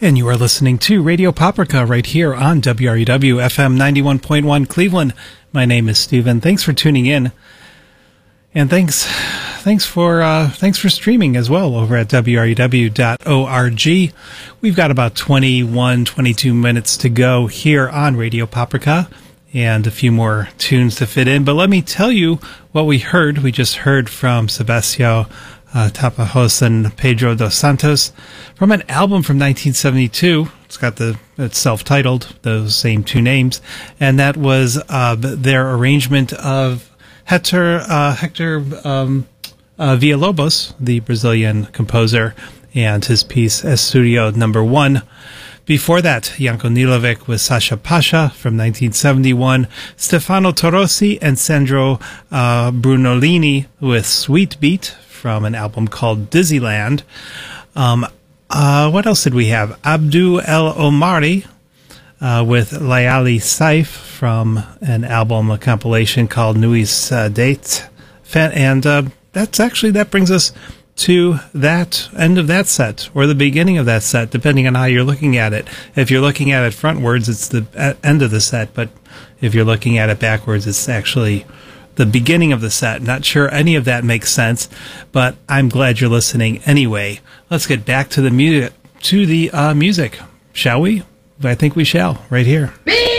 And you are listening to Radio Paprika right here on WREW FM 91.1 Cleveland. My name is Steven. Thanks for tuning in. And thanks for streaming as well over at WREW.org. We've got about 22 minutes to go here on Radio Paprika and a few more tunes to fit in. But let me tell you what we heard. We just heard from Sebastião Tapajós and Pedro dos Santos from an album from 1972. It's self-titled, those same two names, and that was their arrangement of Hector Villa-Lobos, the Brazilian composer, and his piece Estudio No. 1. Before that, Janko Nilovic with Sasha Pasha from 1971, Stefano Torossi and Sandro Brunolini with Sweet Beat from an album called Dizzyland. What else did we have? Abdou El Omari with Layali Saif from an album, a compilation called Nuis Date. And that brings us to that end of that set, or the beginning of that set, depending on how you're looking at it. If you're looking at it frontwards, it's the end of the set, but if you're looking at it backwards, it's actually the beginning of the set. Not sure any of that makes sense, but I'm glad you're listening anyway. Let's get back to the music, shall we? I think we shall, right here.